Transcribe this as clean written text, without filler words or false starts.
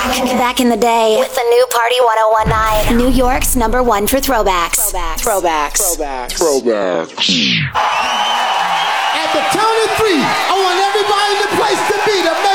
Back in the day, with the new Party 1019, New York's #1 for throwbacks. Throwbacks. At the count of 3, I want everybody in the place to be the